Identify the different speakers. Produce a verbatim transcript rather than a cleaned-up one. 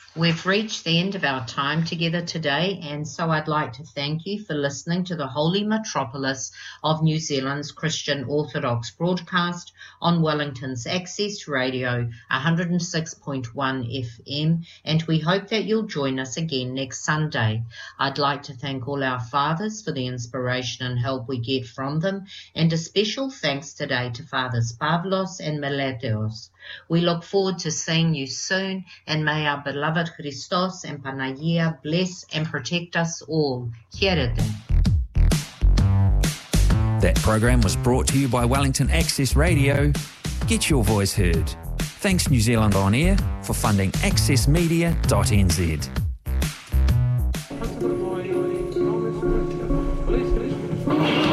Speaker 1: We've reached the end of our time together today, and so I'd like to thank you for listening to the Holy Metropolis of New Zealand's Christian Orthodox broadcast on Wellington's Access Radio one hundred six point one F M, and we hope that you'll join us again next Sunday. I'd like to thank all our fathers for the inspiration and help we get from them, and a special thanks today to Fathers Pavlos and Meleteos. We look forward to seeing you soon, and may our beloved Christos and Panagia bless and protect us all. Hierete.
Speaker 2: That program was brought to you by Wellington Access Radio. Get your voice heard. Thanks New Zealand On Air for funding access media dot n z.